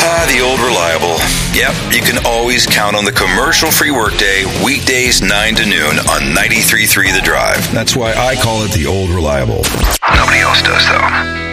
The old reliable. Yep, you can always count on the commercial-free workday, weekdays 9 to noon on 93.3 The Drive. That's why I call it the old reliable. Nobody else does, though.